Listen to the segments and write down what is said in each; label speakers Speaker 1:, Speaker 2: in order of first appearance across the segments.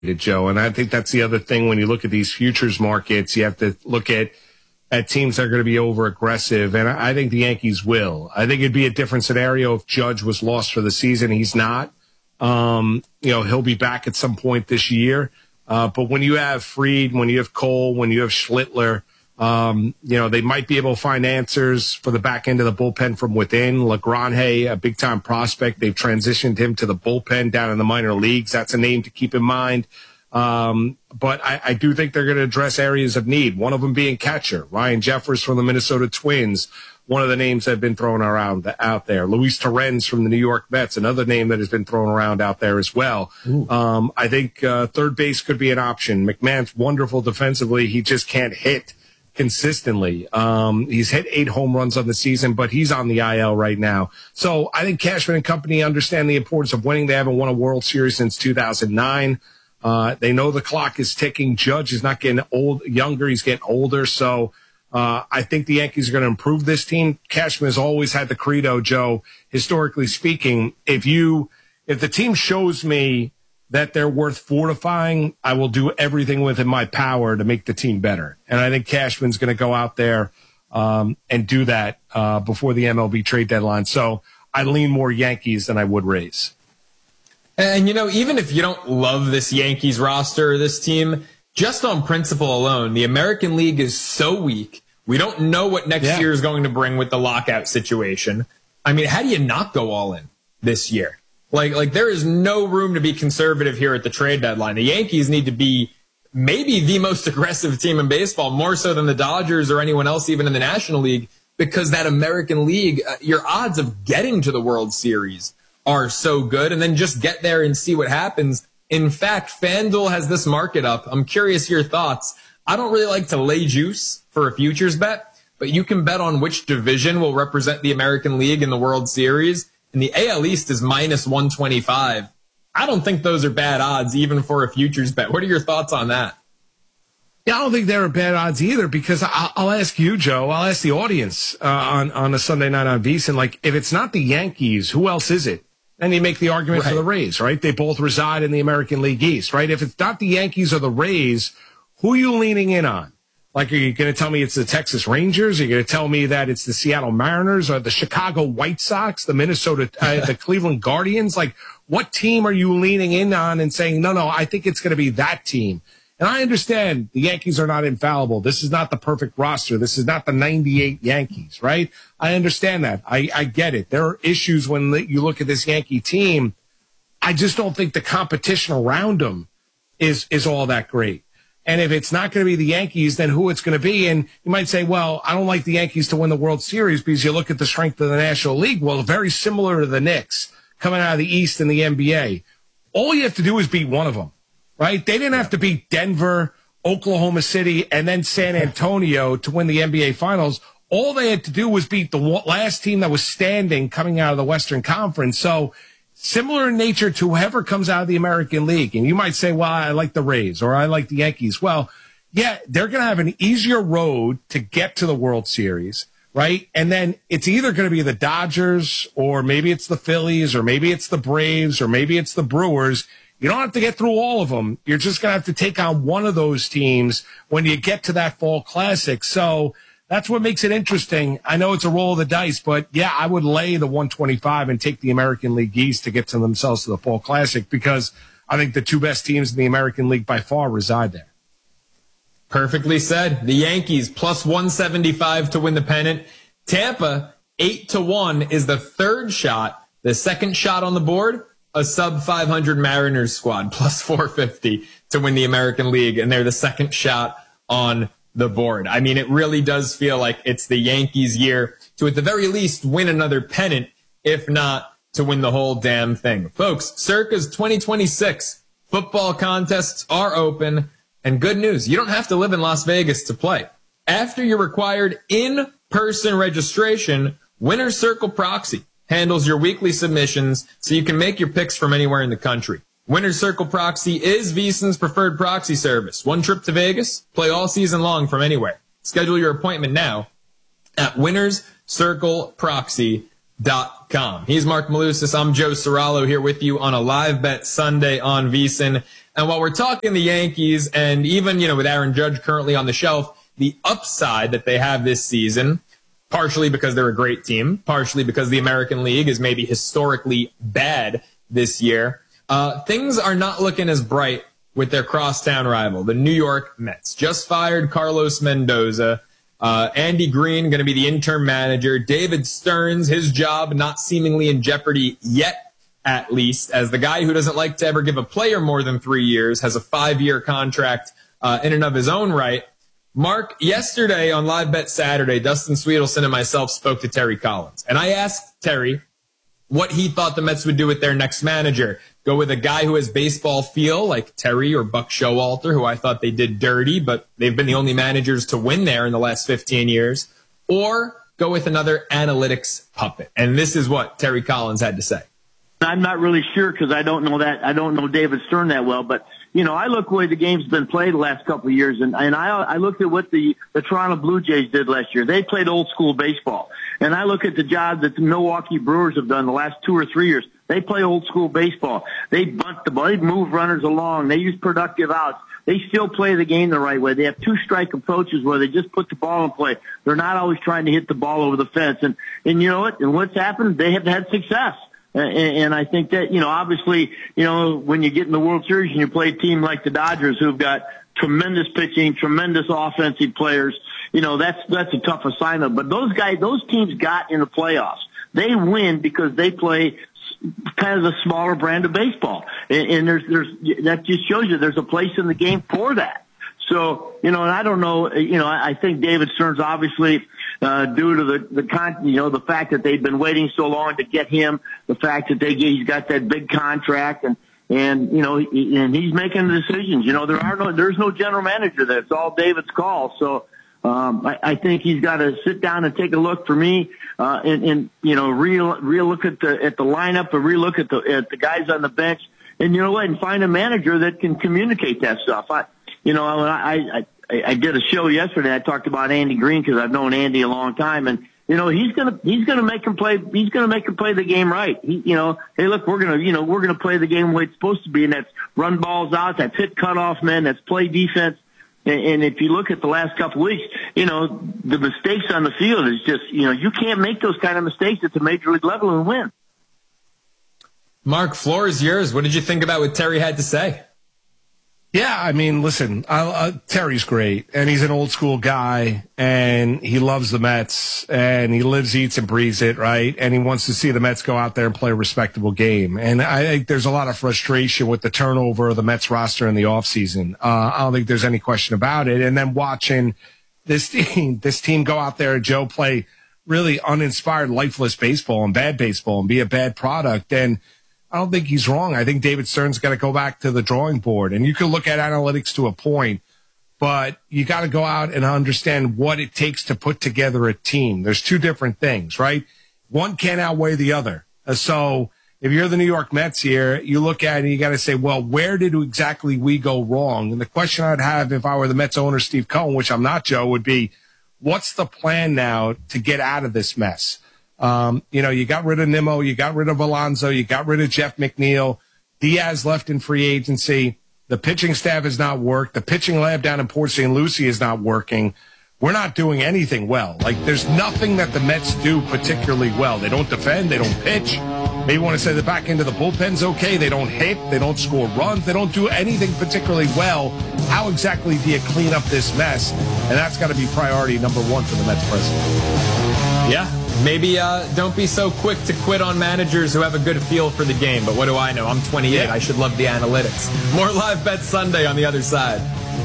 Speaker 1: Joe. And I think that's the other thing when you look at these futures markets, you have to look at teams that are going to be over aggressive. And I think the Yankees will. I think it'd be a different scenario if Judge was lost for the season. He's not. He'll be back at some point this year. But when you have Fried, when you have Cole, when you have Schlittler, they might be able to find answers for the back end of the bullpen from within. Lagrange, a big-time prospect. They've transitioned him to the bullpen down in the minor leagues. That's a name to keep in mind. But I do think they're going to address areas of need, one of them being catcher. Ryan Jeffers from the Minnesota Twins, one of the names that have been thrown around out there. Luis Torrens from the New York Mets, another name that has been thrown around out there as well. I think third base could be an option. McMahon's wonderful defensively. He just can't hit consistently. He's hit 8 home runs on the season, but he's on the IL right now. So I think Cashman and company understand the importance of winning. They haven't won a World Series since 2009. They know the clock is ticking. Judge is not getting younger. He's getting older. So I think the Yankees are going to improve this team. Cashman has always had the credo, Joe, historically speaking, if the team shows me that they're worth fortifying, I will do everything within my power to make the team better. And I think Cashman's going to go out there and do that before the MLB trade deadline. So I lean more Yankees than I would Rays.
Speaker 2: And, even if you don't love this Yankees roster or this team, just on principle alone, the American League is so weak. We don't know what next year is going to bring with the lockout situation. I mean, how do you not go all in this year? Like there is no room to be conservative here at the trade deadline. The Yankees need to be maybe the most aggressive team in baseball, more so than the Dodgers or anyone else even in the National League, because that American League, your odds of getting to the World Series are so good, and then just get there and see what happens. In fact, FanDuel has this market up. I'm curious your thoughts. I don't really like to lay juice for a futures bet, but you can bet on which division will represent the American League in the World Series. And the AL East is minus 125. I don't think those are bad odds, even for a futures bet. What are your thoughts on that?
Speaker 1: Yeah, I don't think they're bad odds either, because I'll ask you, Joe, I'll ask the audience on a Sunday night on VSiN, if it's not the Yankees, who else is it? And you make the argument for the Rays, right? They both reside in the American League East, right? If it's not the Yankees or the Rays, who are you leaning in on? Are you going to tell me it's the Texas Rangers? Are you going to tell me that it's the Seattle Mariners or the Chicago White Sox, the the Cleveland Guardians? What team are you leaning in on and saying, no, I think it's going to be that team? And I understand the Yankees are not infallible. This is not the perfect roster. This is not the 98 Yankees, right? I understand that. I get it. There are issues when you look at this Yankee team. I just don't think the competition around them is all that great. And if it's not going to be the Yankees, then who it's going to be? And you might say, well, I don't like the Yankees to win the World Series because you look at the strength of the National League. Well, very similar to the Knicks coming out of the East and the NBA. All you have to do is beat one of them, right? They didn't have to beat Denver, Oklahoma City, and then San Antonio to win the NBA Finals. All they had to do was beat the last team that was standing coming out of the Western Conference. So similar in nature to whoever comes out of the American League. And you might say, well, I like the Rays or I like the Yankees. Well, yeah, they're going to have an easier road to get to the World Series, right? And then it's either going to be the Dodgers or maybe it's the Phillies or maybe it's the Braves or maybe it's the Brewers. You don't have to get through all of them. You're just going to have to take on one of those teams when you get to that Fall Classic. So that's what makes it interesting. I know it's a roll of the dice, but yeah, I would lay the 125 and take the American League East to get to themselves to the Fall Classic, because I think the two best teams in the American League by far reside there.
Speaker 2: Perfectly said. The Yankees plus 175 to win the pennant. Tampa 8-1 is the third shot. The second shot on the board, a sub 500 Mariners squad plus 450 to win the American League, and they're the second shot on the board. I mean, it really does feel like it's the Yankees' year to, at the very least, win another pennant, if not to win the whole damn thing. Folks, Circa's 2026 football contests are open, and good news, you don't have to live in Las Vegas to play. After your required in-person registration, Winner's Circle Proxy handles your weekly submissions so you can make your picks from anywhere in the country. Winner's Circle Proxy is VSiN's preferred proxy service. One trip to Vegas, play all season long from anywhere. Schedule your appointment now at winnerscircleproxy.com. He's Mark Malusis. I'm Joe Serralo here with you on a live bet Sunday on VSiN. And while we're talking the Yankees, and even, with Aaron Judge currently on the shelf, the upside that they have this season, partially because they're a great team, partially because the American League is maybe historically bad this year, things are not looking as bright with their crosstown rival, the New York Mets. Just fired Carlos Mendoza. Andy Green going to be the interim manager. David Stearns, his job not seemingly in jeopardy yet, at least, as the guy who doesn't like to ever give a player more than 3 years, has a 5-year contract in and of his own right. Mark, yesterday on Live Bet Saturday, Dustin Sweetelson and myself spoke to Terry Collins. And I asked Terry what he thought the Mets would do with their next manager. Go with a guy who has baseball feel like Terry or Buck Showalter, who I thought they did dirty, but they've been the only managers to win there in the last 15 years. Or go with another analytics puppet. And this is what Terry Collins had to say.
Speaker 3: I'm not really sure because I don't know David Stern that well, but I look the way the game's been played the last couple of years, and I looked at what the Toronto Blue Jays did last year. They played old school baseball, and I look at the job that the Milwaukee Brewers have done the last 2 or 3 years. They play old school baseball. They bunt the ball. They move runners along. They use productive outs. They still play the game the right way. They have 2-strike approaches where they just put the ball in play. They're not always trying to hit the ball over the fence. And you know what? And what's happened? They have had success. And I think that, obviously, when you get in the World Series and you play a team like the Dodgers who've got tremendous pitching, tremendous offensive players, that's a tough assignment. But those teams got in the playoffs. They win because they play kind of the smaller brand of baseball. And that just shows you there's a place in the game for that. So, and I don't know, I think David Stearns obviously, due to the fact that they've been waiting so long to get him, the fact that he's got that big contract and he's making the decisions. There's no general manager there. It's all David's call. So, I think he's got to sit down and take a look for me, and real look at the lineup, and relook at the guys on the bench, and and find a manager that can communicate that stuff. I did a show yesterday. I talked about Andy Green because I've known Andy a long time, and he's gonna make him play. He's gonna make him play the game right. Hey, look, we're gonna play the game the way it's supposed to be, and that's run balls out, that's hit cutoff men, that's play defense. And if you look at the last couple of weeks, the mistakes on the field is just, you can't make those kind of mistakes at the major league level and win.
Speaker 2: Mark, floor is yours. What did you think about what Terry had to say?
Speaker 1: Yeah, I mean, listen, Terry's great, and he's an old school guy, and he loves the Mets, and he lives, eats, and breathes it, right? And he wants to see the Mets go out there and play a respectable game. And I think there's a lot of frustration with the turnover of the Mets roster in the offseason. I don't think there's any question about it. And then watching this team go out there and Joe play really uninspired, lifeless baseball and bad baseball and be a bad product. And I don't think he's wrong. I think David Stern's got to go back to the drawing board. And you can look at analytics to a point, but you got to go out and understand what it takes to put together a team. There's two different things, right? One can't outweigh the other. So if you're the New York Mets here, you look at it and you got to say, well, where did exactly we go wrong? And the question I'd have if I were the Mets owner, Steve Cohen, which I'm not, Joe, would be, what's the plan now to get out of this mess? You got rid of Nimmo, you got rid of Alonso, you got rid of Jeff McNeil. Diaz left in free agency. The pitching staff has not worked. The pitching lab down in Port St. Lucie is not working. We're not doing anything well. Like, there's nothing that the Mets do particularly well. They don't defend. They don't pitch. Maybe want to say the back end of the bullpen's okay. They don't hit. They don't score runs. They don't do anything particularly well. How exactly do you clean up this mess? And that's got to be priority number one for the Mets president.
Speaker 2: Yeah. Maybe don't be so quick to quit on managers who have a good feel for the game. But what do I know? I'm 28. Yeah. I should love the analytics. More Live Bet Sunday on the other side.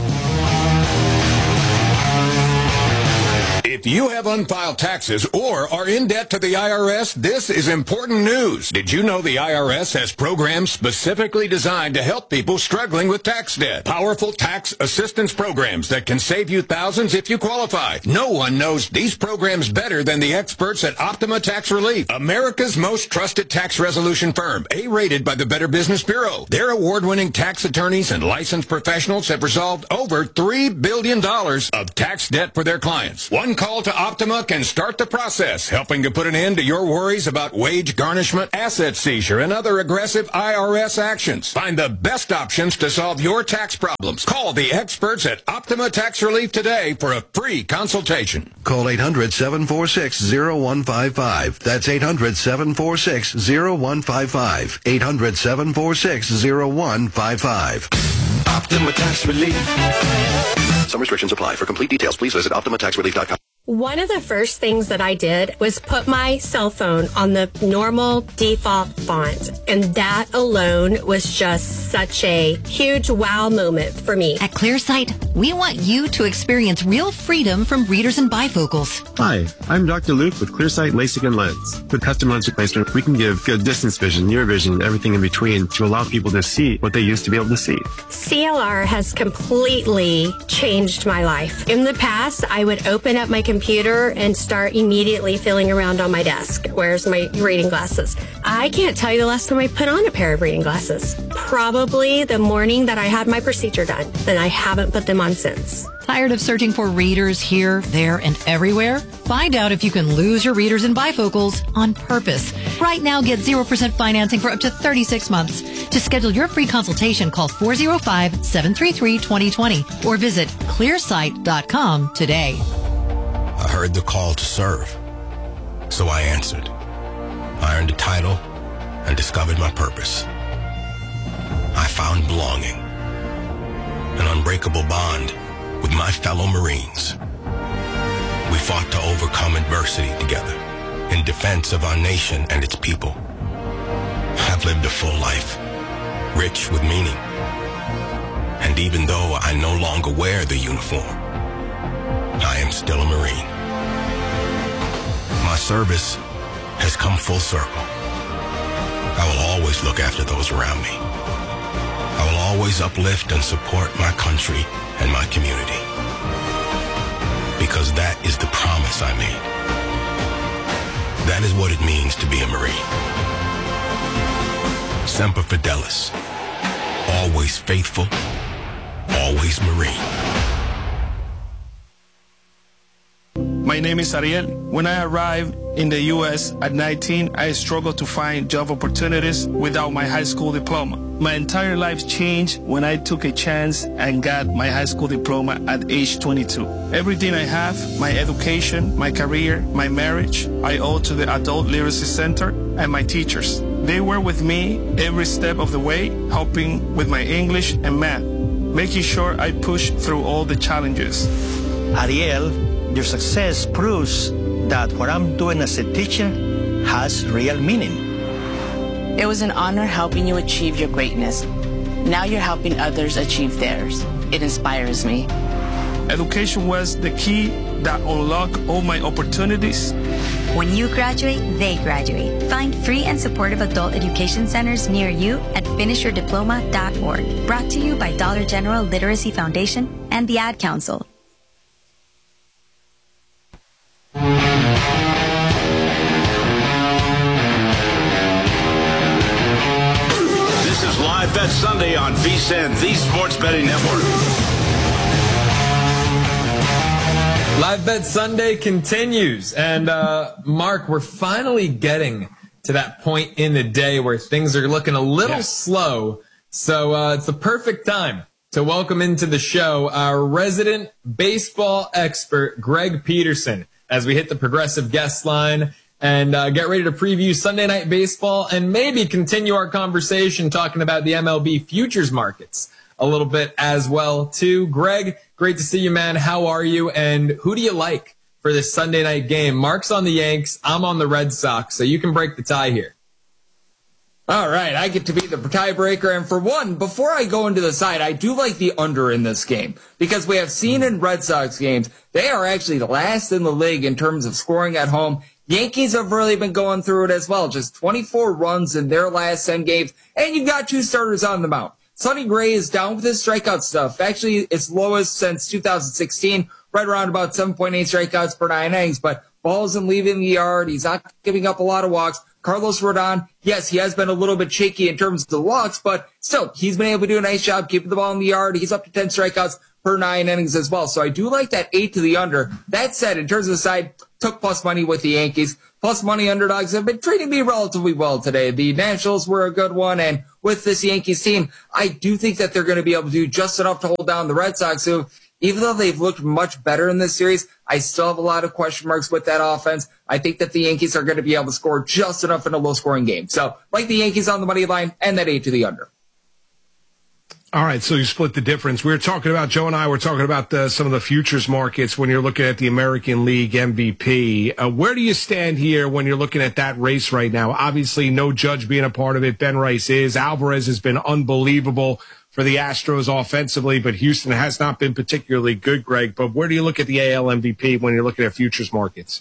Speaker 4: If you have unfiled taxes or are in debt to the IRS, this is important news. Did you know the IRS has programs specifically designed to help people struggling with tax debt? Powerful tax assistance programs that can save you thousands if you qualify. No one knows these programs better than the experts at Optima Tax Relief, America's most trusted tax resolution firm, A-rated by the Better Business Bureau. Their award-winning tax attorneys and licensed professionals have resolved over $3 billion of tax debt for their clients. One call call to Optima can start the process, helping to put an end to your worries about wage garnishment, asset seizure, and other aggressive IRS actions. Find the best options to solve your tax problems. Call the experts at Optima Tax Relief today for a free consultation.
Speaker 5: Call 800-746-0155. That's 800-746-0155. 800-746-0155.
Speaker 4: Optima Tax Relief.
Speaker 5: Some restrictions apply. For complete details, please visit OptimaTaxRelief.com.
Speaker 6: One of the first things that I did was put my cell phone on the normal default font. And that alone was just such a huge wow moment for me.
Speaker 7: At ClearSight, we want you to experience real freedom from readers and bifocals.
Speaker 8: Hi, I'm Dr. Luke with ClearSight LASIK and Lens. With custom lens replacement, we can give good distance vision, near vision, everything in between to allow people to see what they used to be able to see.
Speaker 6: CLR has completely changed my life. In the past, I would open up my computer and start immediately feeling around on my desk. Where's my reading glasses? I can't tell you the last time I put on a pair of reading glasses. Probably the morning that I had my procedure done. And I haven't put them on since.
Speaker 7: Tired of searching for readers here, there, and everywhere? Find out if you can lose your readers and bifocals on purpose. Right now, get 0% financing for up to 36 months. To schedule your free consultation, call 405-733-2020 or visit clearsight.com today.
Speaker 9: I heard the call to serve, so I answered. I earned a title and discovered my purpose. I found belonging, an unbreakable bond with my fellow Marines. We fought to overcome adversity together in defense of our nation and its people. I've lived a full life, rich with meaning. And even though I no longer wear the uniform, I am still a Marine. My service has come full circle. I will always look after those around me. I will always uplift and support my country and my community. Because that is the promise I made. That is what it means to be a Marine. Semper Fidelis. Always faithful. Always Marine.
Speaker 10: My name is Ariel. When I arrived in the U.S. at 19, I struggled to find job opportunities without my high school diploma. My entire life changed when I took a chance and got my high school diploma at age 22. Everything I have, my education, my career, my marriage, I owe to the Adult Literacy Center and my teachers. They were with me every step of the way, helping with my English and math, making sure I pushed through all the challenges.
Speaker 11: Ariel, your success proves that what I'm doing as a teacher has real meaning.
Speaker 12: It was an honor helping you achieve your greatness. Now you're helping others achieve theirs. It inspires me.
Speaker 10: Education was the key that unlocked all my opportunities.
Speaker 13: When you graduate, they graduate. Find free and supportive adult education centers near you at finishyourdiploma.org. Brought to you by Dollar General Literacy Foundation and the Ad Council.
Speaker 14: This is Live Bet Sunday on VSiN, the Sports Betting Network.
Speaker 2: Live Bet Sunday continues. And, Mark, we're finally getting to that point in the day where things are looking a little slow. So it's the perfect time to welcome into the show our resident baseball expert, Greg Peterson, as we hit the progressive guest line and get ready to preview Sunday Night Baseball and maybe continue our conversation talking about the MLB futures markets a little bit as well, too. Greg, great to see you, man. How are you? And who do you like for this Sunday night game? Mark's on the Yanks. I'm on the Red Sox, so you can break the tie here.
Speaker 15: All right, I get to be the tiebreaker. And for one, before I go into the side, I do like the under in this game because we have seen in Red Sox games, they are actually the last in the league in terms of scoring at home. Yankees have really been going through it as well. Just 24 runs in their last 10 games. And you've got two starters on the mound. Sonny Gray is down with his strikeout stuff. Actually, it's lowest since 2016, right around about 7.8 strikeouts per 9 innings. But ball isn't leaving the yard. He's not giving up a lot of walks. Carlos Rodon, yes, he has been a little bit shaky in terms of the walks, but still, he's been able to do a nice job keeping the ball in the yard. He's up to 10 strikeouts per 9 innings as well. So I do like that 8 to the under. That said, in terms of the side, took plus money with the Yankees. Plus money underdogs have been treating me relatively well today. The Nationals were a good one, and with this Yankees team, I do think that they're going to be able to do just enough to hold down the Red Sox, who, even though they've looked much better in this series, I still have a lot of question marks with that offense. I think that the Yankees are going to be able to score just enough in a low-scoring game. So, like the Yankees on the money line and that 8 to the under.
Speaker 1: All right, so you split the difference. We were talking about, Joe and I were talking about some of the futures markets when you're looking at the American League MVP. Where do you stand here when you're looking at that race right now? Obviously, no Judge being a part of it. Ben Rice is. Alvarez has been unbelievable for the Astros offensively, but Houston has not been particularly good, Greg. But where do you look at the AL MVP when you're looking at futures markets?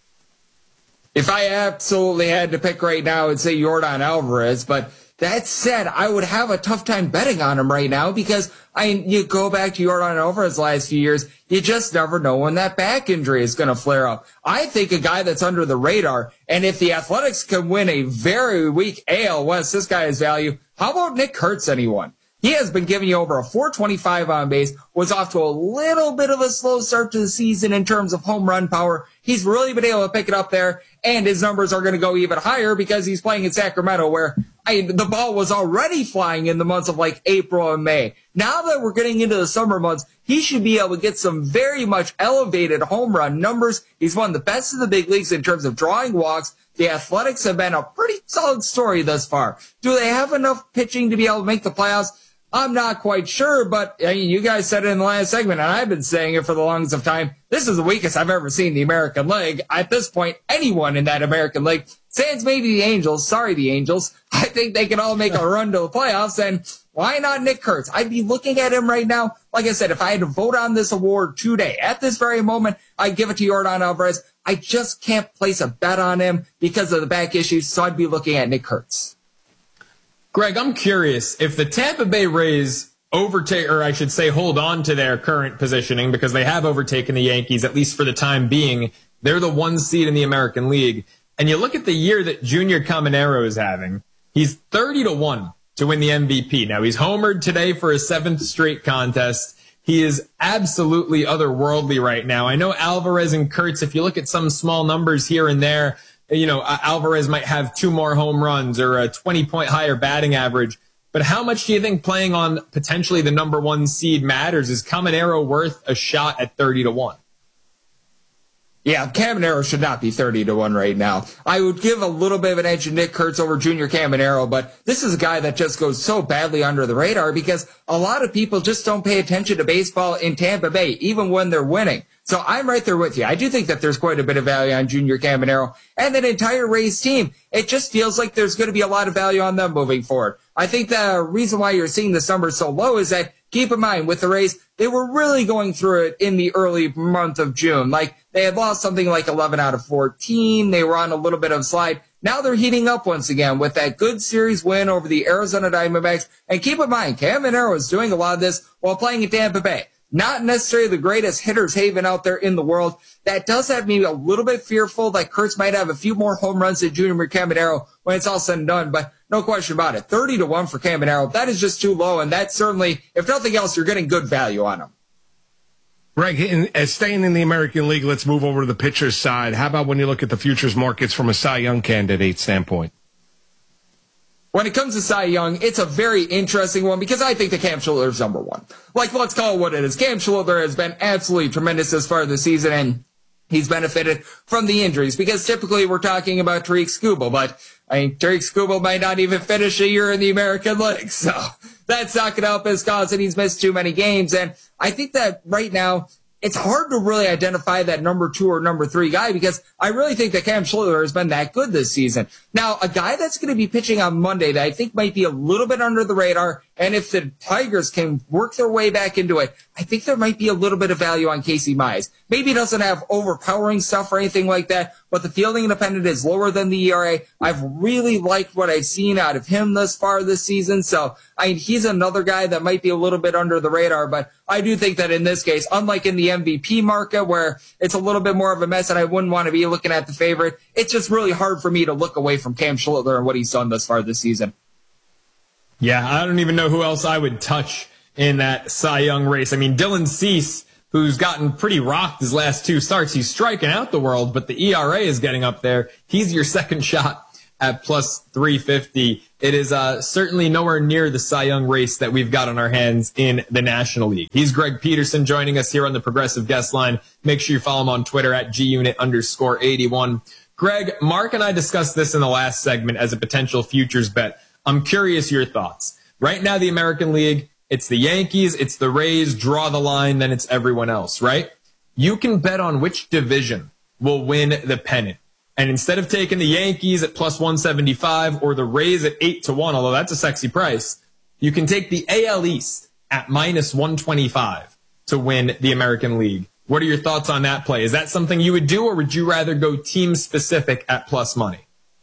Speaker 15: If I absolutely had to pick right now, I'd say Yordan Alvarez, but that said, I would have a tough time betting on him right now because you go back to Yordan Alvarez's last few years, you just never know when that back injury is going to flare up. I think a guy that's under the radar, and if the Athletics can win a very weak AL West, this guy has value. How about Nick Kurtz, anyone? He has been giving you over a 425 on base, was off to a little bit of a slow start to the season in terms of home run power. He's really been able to pick it up there, and his numbers are going to go even higher because he's playing in Sacramento where the ball was already flying in the months of like April and May. Now that we're getting into the summer months, he should be able to get some very much elevated home run numbers. He's one of the best in the big leagues in terms of drawing walks. The Athletics have been a pretty solid story thus far. Do they have enough pitching to be able to make the playoffs? I'm not quite sure, but you guys said it in the last segment, and I've been saying it for the longest of time. This is the weakest I've ever seen the American League. At this point, anyone in that American League, sans maybe the Angels, sorry the Angels, I think they can all make a run to the playoffs, and why not Nick Kurtz? I'd be looking at him right now. Like I said, if I had to vote on this award today, at this very moment, I'd give it to Yordan Alvarez. I just can't place a bet on him because of the back issues, so I'd be looking at Nick Kurtz.
Speaker 2: Greg, I'm curious if the Tampa Bay Rays overtake, or I should say hold on to their current positioning because they have overtaken the Yankees, at least for the time being. They're the 1 seed in the American League. And you look at the year that Junior Caminero is having, he's 30-1 to win the MVP. Now, he's homered today for his 7th straight contest. He is absolutely otherworldly right now. I know Alvarez and Kurtz, if you look at some small numbers here and there, Alvarez might have 2 more home runs or a 20-point higher batting average. But how much do you think playing on potentially the number 1 seed matters? Is Caminero worth a shot at 30-1?
Speaker 15: Yeah, Caminero should not be 30-1 right now. I would give a little bit of an edge to Nick Kurtz over Junior Caminero, but this is a guy that just goes so badly under the radar because a lot of people just don't pay attention to baseball in Tampa Bay, even when they're winning. So I'm right there with you. I do think that there's quite a bit of value on Junior Caminero and that entire Rays team. It just feels like there's going to be a lot of value on them moving forward. I think the reason why you're seeing this number so low is that, keep in mind, with the Rays, they were really going through it in the early month of June. Like, they had lost something like 11 out of 14. They were on a little bit of a slide. Now they're heating up once again with that good series win over the Arizona Diamondbacks. And keep in mind, Caminero is doing a lot of this while playing in Tampa Bay. Not necessarily the greatest hitter's haven out there in the world. That does have me a little bit fearful that Kurtz might have a few more home runs than Junior Caminero when it's all said and done, but no question about it. 30-1 for Caminero, that is just too low, and that's certainly, if nothing else, you're getting good value on him.
Speaker 1: Greg, staying in the American League, let's move over to the pitcher's side. How about when you look at the futures markets from a Cy Young candidate standpoint?
Speaker 15: When it comes to Cy Young, it's a very interesting one because I think that Cam Schiller is number 1. Like, let's call it what it is. Cam Schiller has been absolutely tremendous as far as the season, and he's benefited from the injuries because typically we're talking about Tariq Skubal, but Tariq Skubal might not even finish a year in the American League, so that's not going to help his cause, and he's missed too many games. And I think that right now, it's hard to really identify that number 2 or number 3 guy because I really think that Cam Schiller has been that good this season. Now, a guy that's going to be pitching on Monday that I think might be a little bit under the radar And if the Tigers can work their way back into it, I think there might be a little bit of value on Casey Mize. Maybe he doesn't have overpowering stuff or anything like that, but the fielding independent is lower than the ERA. I've really liked what I've seen out of him thus far this season. So, he's another guy that might be a little bit under the radar, but I do think that in this case, unlike in the MVP market where it's a little bit more of a mess and I wouldn't want to be looking at the favorite, it's just really hard for me to look away from Cam Schlittler and what he's done thus far this season.
Speaker 2: Yeah, I don't even know who else I would touch in that Cy Young race. I mean, Dylan Cease, who's gotten pretty rocked his last 2 starts, he's striking out the world, but the ERA is getting up there. He's your second shot at plus 350. It is certainly nowhere near the Cy Young race that we've got on our hands in the National League. He's Greg Peterson joining us here on the Progressive Guest Line. Make sure you follow him on Twitter at @GUnit_81. Greg, Mark and I discussed this in the last segment as a potential futures bet. I'm curious your thoughts. Right now, the American League, it's the Yankees, it's the Rays, draw the line, then it's everyone else, right? You can bet on which division will win the pennant. And instead of taking the Yankees at plus 175 or the Rays at 8-1, although that's a sexy price, you can take the AL East at minus 125 to win the American League. What are your thoughts on that play? Is that something you would do, or would you rather go team specific at plus money?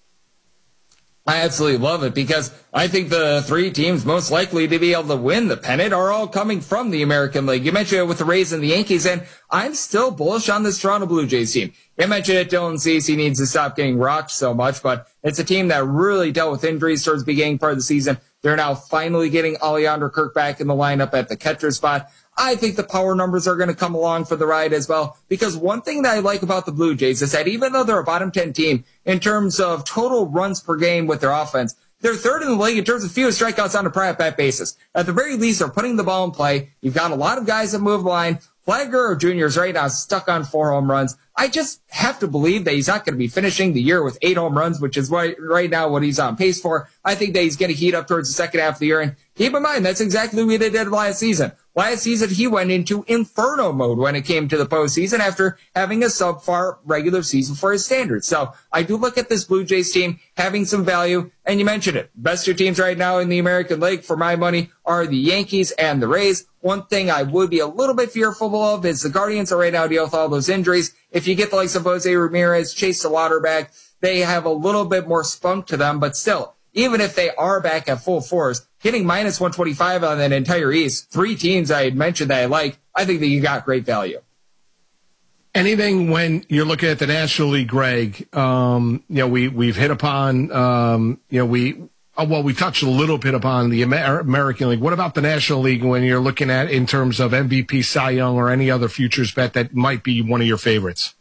Speaker 15: I absolutely love it because I think the 3 teams most likely to be able to win the pennant are all coming from the American League. You mentioned it with the Rays and the Yankees, and I'm still bullish on this Toronto Blue Jays team. You mentioned it, Dylan Cease, he needs to stop getting rocked so much, but it's a team that really dealt with injuries towards the beginning part of the season. They're now finally getting Alejandro Kirk back in the lineup at the catcher spot. I think the power numbers are going to come along for the ride as well, because one thing that I like about the Blue Jays is that even though they're a bottom 10 team in terms of total runs per game with their offense, they're third in the league in terms of fewest strikeouts on a per at-bat basis. At the very least, they're putting the ball in play. You've got a lot of guys that move the line. Flagler Jr. is right now stuck on 4 home runs. I just have to believe that he's not going to be finishing the year with 8 home runs, which is right now what he's on pace for. I think that he's going to heat up towards the second half of the year. And keep in mind, that's exactly what he did last season. Last season, he went into inferno mode when it came to the postseason after having a subpar regular season for his standards. So I do look at this Blue Jays team having some value. And you mentioned it. Best 2 teams right now in the American League, for my money, are the Yankees and the Rays. One thing I would be a little bit fearful of is the Guardians are right now dealing with all those injuries. If you get the likes of Jose Ramirez, Chase DeLauder back, they have a little bit more spunk to them. But still, even if they are back at full force, hitting minus 125 on that entire East, 3 teams I had mentioned that I like, I think that you got great value.
Speaker 1: Anything when you're looking at the National League, Greg, we've hit upon, we touched a little bit upon the American League. What about the National League when you're looking at in terms of MVP, Cy Young, or any other futures bet that might be one of your favorites?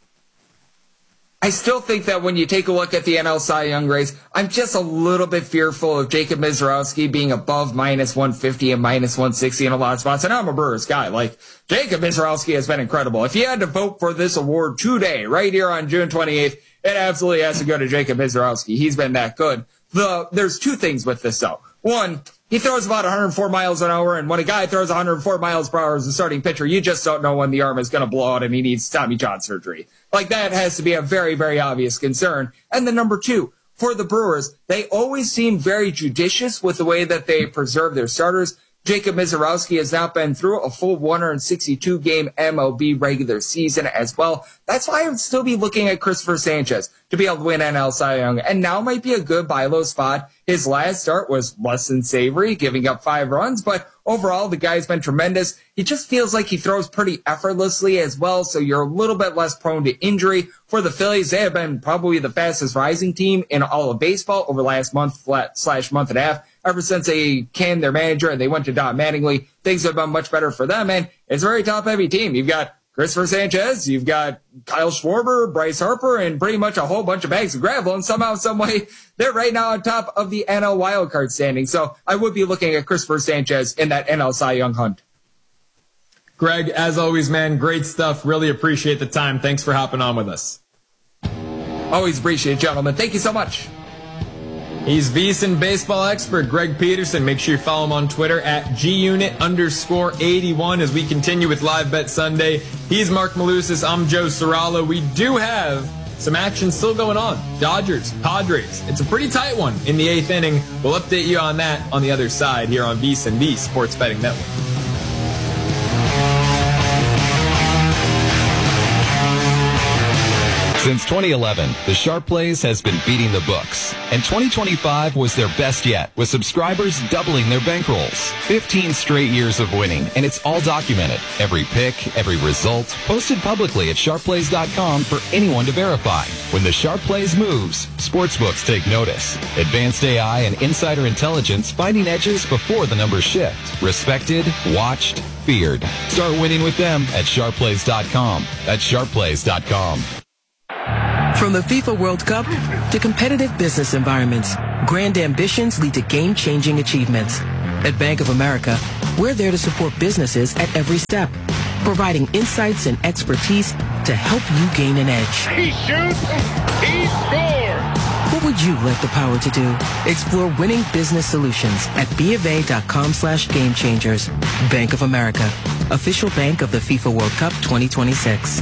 Speaker 15: I still think that when you take a look at the NL Cy Young race, I'm just a little bit fearful of Jacob Misiorowski being above minus 150 and minus 160 in a lot of spots. And I'm a Brewers guy. Like, Jacob Misiorowski has been incredible. If you had to vote for this award today, right here on June 28th, it absolutely has to go to Jacob Misiorowski. He's been that good. There's 2 things with this, though. One, he throws about 104 miles an hour, and when a guy throws 104 miles per hour as a starting pitcher, you just don't know when the arm is going to blow out and he needs Tommy John surgery. Like, that has to be a very, very obvious concern. And then number 2, for the Brewers, they always seem very judicious with the way that they preserve their starters. Jacob Misiorowski has now been through a full 162-game MLB regular season as well. That's why I would still be looking at Christopher Sanchez to be able to win NL Cy Young. And now might be a good buy low spot. His last start was less than savory, giving up 5 runs. But overall, the guy's been tremendous. He just feels like he throws pretty effortlessly as well. So you're a little bit less prone to injury. For the Phillies, they have been probably the fastest rising team in all of baseball over the last month / month and a half. Ever since they canned their manager and they went to Don Mattingly, things have been much better for them. And it's a very top-heavy team. You've got Christopher Sanchez, you've got Kyle Schwarber, Bryce Harper, and pretty much a whole bunch of bags of gravel. And somehow, some way, they're right now on top of the NL wildcard standing. So I would be looking at Christopher Sanchez in that NL Cy Young hunt.
Speaker 2: Greg, as always, man, great stuff. Really appreciate the time. Thanks for hopping on with us.
Speaker 15: Always appreciate it, gentlemen. Thank you so much.
Speaker 2: He's VSiN baseball expert Greg Peterson. Make sure you follow him on Twitter at GUnit_81 as we continue with Live Bet Sunday. He's Mark Malusis. I'm Joe Serralo. We do have some action still going on. Dodgers, Padres. It's a pretty tight one in the 8th inning. We'll update you on that on the other side here on VSiN, the Sports Betting Network.
Speaker 16: Since 2011, the Sharp Plays has been beating the books, and 2025 was their best yet, with subscribers doubling their bankrolls. 15 straight years of winning, and it's all documented. Every pick, every result, posted publicly at sharpplays.com for anyone to verify. When the Sharp Plays moves, sportsbooks take notice. Advanced AI and insider intelligence finding edges before the numbers shift. Respected, watched, feared. Start winning with them at sharpplays.com. That's sharpplays.com.
Speaker 17: From the FIFA World Cup to competitive business environments, grand ambitions lead to game-changing achievements. At Bank of America, we're there to support businesses at every step, providing insights and expertise to help you gain an edge.
Speaker 18: He shoots, he scores!
Speaker 17: What would you like the power to do? Explore winning business solutions at BofA.com/gamechangers. Bank of America, official bank of the FIFA World Cup 2026.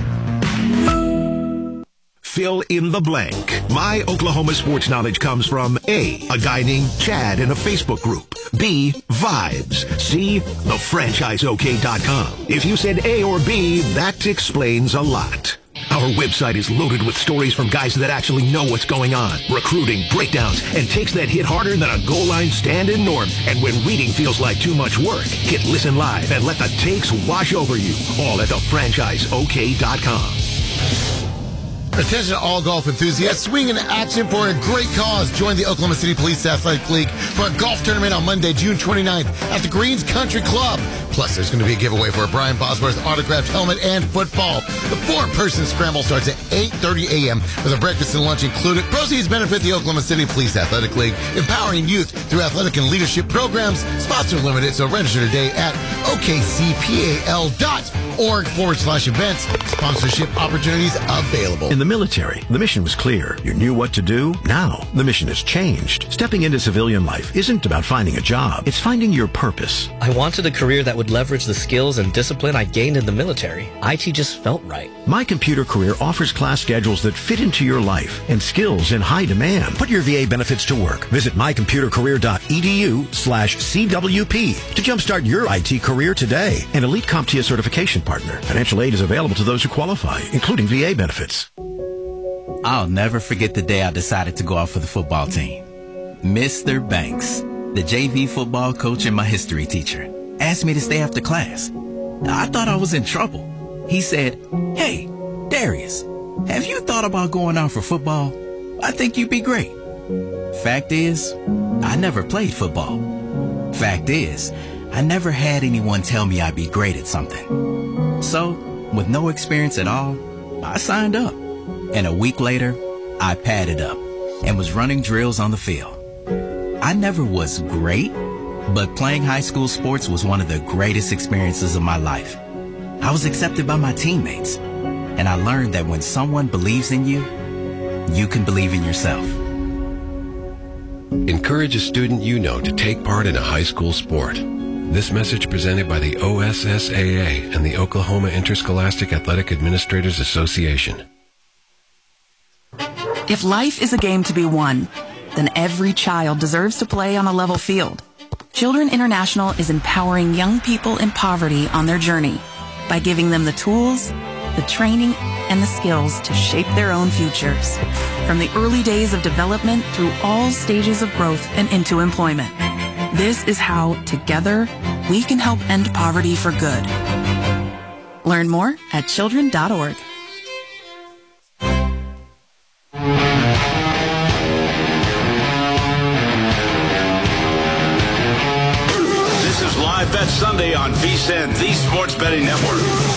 Speaker 19: Fill in the blank. My Oklahoma sports knowledge comes from A, a guy named Chad in a Facebook group. B, vibes. C, thefranchiseok.com. If you said A or B, that explains a lot. Our website is loaded with stories from guys that actually know what's going on, recruiting, breakdowns, and takes that hit harder than a goal line stand-in norm. And when reading feels like too much work, hit listen live and let the takes wash over you. All at thefranchiseok.com.
Speaker 20: Attention all golf enthusiasts, swing in action for a great cause. Join the Oklahoma City Police Athletic League for a golf tournament on Monday, June 29th at the Greens Country Club. Plus, there's going to be a giveaway for a Brian Bosworth autographed helmet and football. The 4-person scramble starts at 8:30 a.m. with a breakfast and lunch included. Proceeds benefit the Oklahoma City Police Athletic League, empowering youth through athletic and leadership programs. Spots are limited, so register today at okcpal.org/events. Sponsorship opportunities available.
Speaker 19: In the military, the mission was clear. You knew what to do. Now, the mission has changed. Stepping into civilian life isn't about finding a job. It's finding your purpose.
Speaker 21: I wanted a career that would leverage the skills and discipline I gained in the military. IT just felt right.
Speaker 19: My Computer Career offers class schedules that fit into your life and skills in high demand. Put your VA benefits to work. Visit mycomputercareer.edu/CWP to jumpstart your IT career today. An elite CompTIA certification partner. Financial aid is available to those who qualify, including VA benefits.
Speaker 22: I'll never forget the day I decided to go out for the football team. Mr. Banks, the JV football coach and my history teacher, asked me to stay after class. I thought I was in trouble. He said, "Hey, Darius, have you thought about going out for football? I think you'd be great." Fact is, I never played football. Fact is, I never had anyone tell me I'd be great at something. So, with no experience at all, I signed up. And a week later, I padded up and was running drills on the field. I never was great, but playing high school sports was one of the greatest experiences of my life. I was accepted by my teammates, and I learned that when someone believes in you, you can believe in yourself.
Speaker 23: Encourage a student you know to take part in a high school sport. This message presented by the OSSAA and the Oklahoma Interscholastic Athletic Administrators Association.
Speaker 24: If life is a game to be won, then every child deserves to play on a level field. Children International is empowering young people in poverty on their journey by giving them the tools, the training, and the skills to shape their own futures. From the early days of development through all stages of growth and into employment. This is how, together, we can help end poverty for good. Learn more at children.org.
Speaker 14: This is Live Bet Sunday on VSiN, the Sports Betting Network.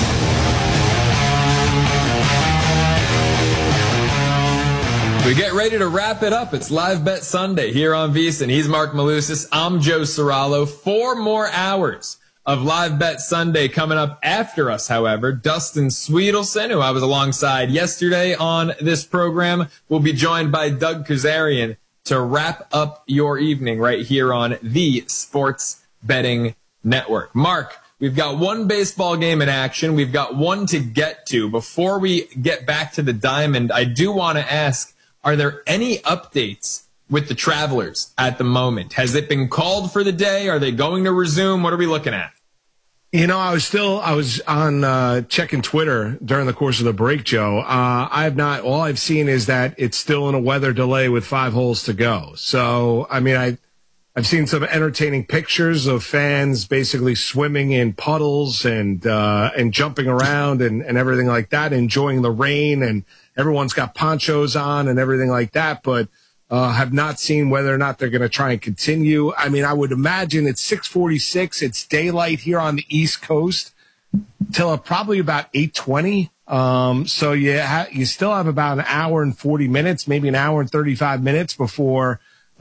Speaker 2: We get ready to wrap it up. It's Live Bet Sunday here on VSiN. He's Mark Malusis. I'm Joe Serralo. 4 more hours of Live Bet Sunday coming up after us, however. Dustin Sweetelson, who I was alongside yesterday on this program, will be joined by Doug Kazarian to wrap up your evening right here on the Sports Betting Network. Mark, We've got one baseball game in action. We've got one to get to. Before we get back to the Diamond, I do want to ask, are there any updates with the Travelers at the moment? Has it been called for the day? Are they going to resume? What are we looking at?
Speaker 1: You know, I was on checking Twitter during the course of the break, Joe. All I've seen is that it's still in a weather delay with 5 holes to go. So, I mean, I've seen some entertaining pictures of fans basically swimming in puddles and jumping around and everything like that, enjoying the rain, and everyone's got ponchos on and everything like that, but have not seen whether or not they're going to try and continue. I mean, I would imagine it's 6:46. It's daylight here on the East Coast till probably about 8:20. So you still have about an hour and 40 minutes, maybe an hour and 35 minutes before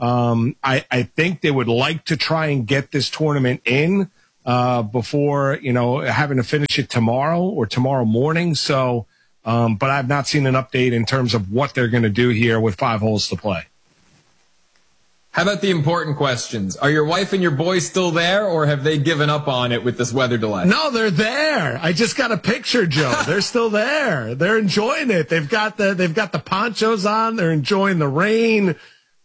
Speaker 1: I think they would like to try and get this tournament in before, having to finish it tomorrow or tomorrow morning. So, but I've not seen an update in terms of what they're going to do here with 5 holes to play.
Speaker 2: How about the important questions? Are your wife and your boy still there, or have they given up on it with this weather delay?
Speaker 1: No, they're there. I just got a picture, Joe. They're still there. They're enjoying it. They've got the ponchos on. They're enjoying the rain.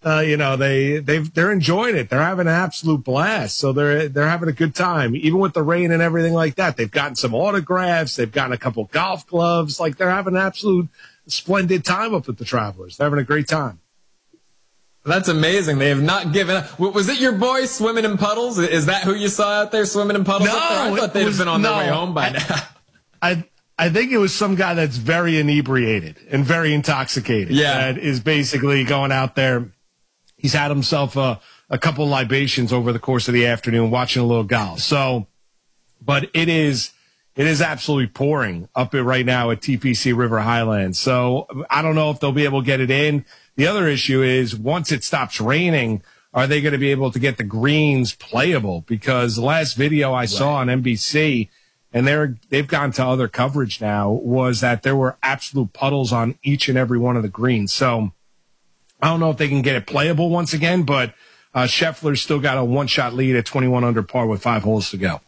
Speaker 1: They're enjoying it. They're having an absolute blast. So they're having a good time, even with the rain and everything like that. They've gotten some autographs. They've gotten a couple golf gloves. Like, they're having an absolute splendid time up at the Travelers. They're having a great time.
Speaker 2: That's amazing. They have not given up. Was it your boy swimming in puddles? Is that who you saw out there swimming in puddles?
Speaker 1: No,
Speaker 2: up there? I thought they'd have been on their way home by now.
Speaker 1: I think it was some guy that's very inebriated and very intoxicated.
Speaker 2: Yeah.
Speaker 1: That is basically going out there. He's had himself a couple libations over the course of the afternoon, watching a little golf. So, but it is absolutely pouring up right now at TPC River Highlands. So I don't know if they'll be able to get it in. The other issue is, once it stops raining, are they going to be able to get the greens playable? Because the last video I saw on NBC, and they've gone to other coverage now, was that there were absolute puddles on each and every one of the greens. So I don't know if they can get it playable once again, but Scheffler's still got a 1-shot lead at 21 under par with 5 holes to go.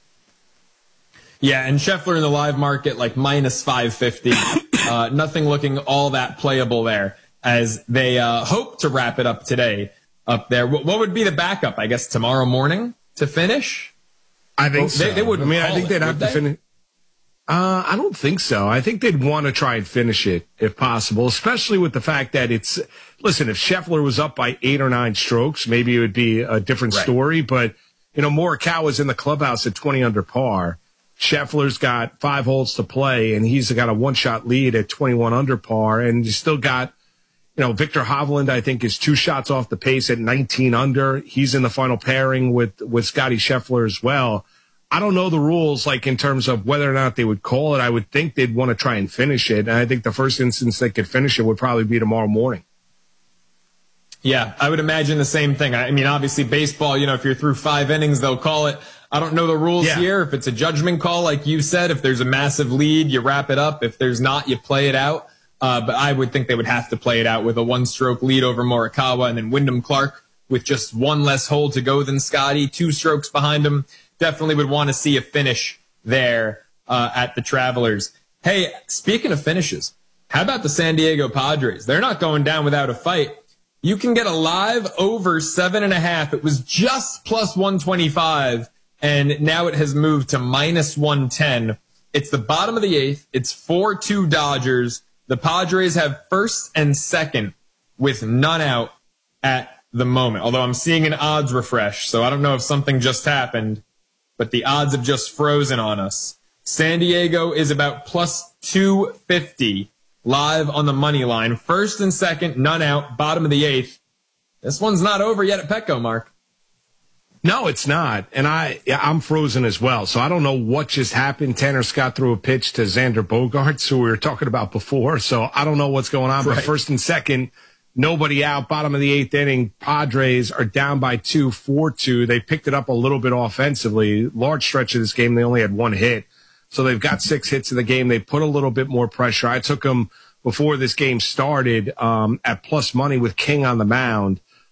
Speaker 2: Yeah, and Scheffler in the live market, like minus 550. Nothing looking all that playable there, as they hope to wrap it up today up there. What would be the backup? I guess tomorrow morning to finish?
Speaker 1: I think so.
Speaker 2: They wouldn't.
Speaker 1: I think they'd have to finish. I don't think so. I think they'd want to try and finish it if possible, especially with the fact that listen, if Scheffler was up by 8 or 9 strokes, maybe it would be a different story. But, Morikawa's in the clubhouse at 20 under par. Scheffler's got 5 holes to play, and he's got a 1-shot lead at 21 under par. And you still got, Victor Hovland, I think, is 2 shots off the pace at 19 under. He's in the final pairing with Scotty Scheffler as well. I don't know the rules, like, in terms of whether or not they would call it. I would think they'd want to try and finish it. And I think the first instance they could finish it would probably be tomorrow morning.
Speaker 2: Yeah, I would imagine the same thing. I mean, obviously baseball, if you're through 5 innings, they'll call it. I don't know the rules here. If it's a judgment call, like you said, if there's a massive lead, you wrap it up. If there's not, you play it out. But I would think they would have to play it out with a 1-stroke lead over Morikawa, and then Wyndham Clark with just 1 less hole to go than Scotty, 2 strokes behind him. Definitely would want to see a finish there at the Travelers. Hey, speaking of finishes, how about the San Diego Padres? They're not going down without a fight. You can get a live over 7.5. It was just plus 125, and now it has moved to minus 110. It's the bottom of the 8th. It's 4-2 Dodgers. The Padres have first and second with none out at the moment, although I'm seeing an odds refresh, so I don't know if something just happened, but the odds have just frozen on us. San Diego is about plus 250 live on the money line. First and second, none out, bottom of the 8th. This one's not over yet at Petco, Mark.
Speaker 1: No, it's not. And I'm frozen as well. So I don't know what just happened. Tanner Scott threw a pitch to Xander Bogaerts, who we were talking about before. So I don't know what's going on. Right. But first and second, nobody out. Bottom of the 8th inning, Padres are down by 2, 4-2. They picked it up a little bit offensively. Large stretch of this game, they only had 1 hit. So they've got 6 hits in the game. They put a little bit more pressure. I took them before this game started at plus money with King on the mound.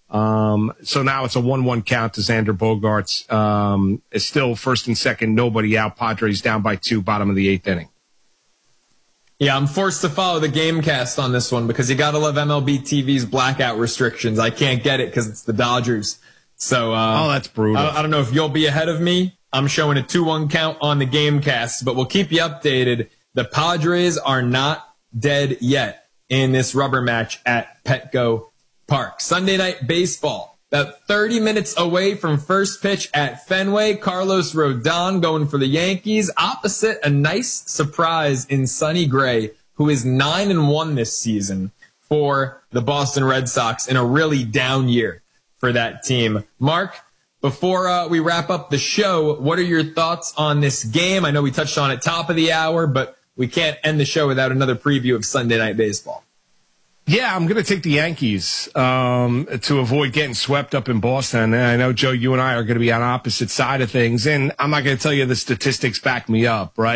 Speaker 1: So now it's a 1-1 count to Xander Bogaerts. It's still first and second, nobody out. Padres down by 2, bottom of the 8th inning.
Speaker 2: Yeah, I'm forced to follow the Gamecast on this one because you got to love MLB TV's blackout restrictions. I can't get it because it's the Dodgers. So,
Speaker 1: that's brutal.
Speaker 2: I don't know if you'll be ahead of me. I'm showing a 2-1 count on the Gamecast, but we'll keep you updated. The Padres are not dead yet in this rubber match at Petco Park. Sunday Night Baseball. About 30 minutes away from first pitch at Fenway, Carlos Rodon going for the Yankees, opposite a nice surprise in Sonny Gray, who is 9-1 this season for the Boston Red Sox in a really down year for that team. Mark, before we wrap up the show, what are your thoughts on this game? I know we touched on it top of the hour, but we can't end the show without another preview of Sunday Night Baseball.
Speaker 1: Yeah, I'm going to take the Yankees to avoid getting swept up in Boston. And I know, Joe, you and I are going to be on opposite side of things. And I'm not going to tell you the statistics back me up, right?